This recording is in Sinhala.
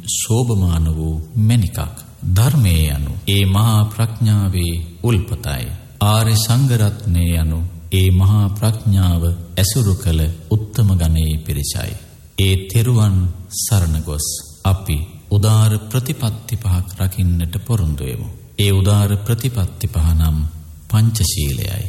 සෝභමාන වූ මණිකක්. ධර්මයේ යනු ඒ මහා ප්‍රඥාවේ උල්පතයි. ආර්ය සංඝ රත්නයේ යනු ඒ මහා ප්‍රඥාව ඇසුරු කළ උත්තම ගණයේ පිරිසයි. ඒ තෙරුවන් සරණ ගොස් අපි උදාර ප්‍රතිපත්ති පහක් රකින්නට පොරොන්දු වෙමු. ඒ උදාර ප්‍රතිපත්ති පහ නම් පංචශීලයයි.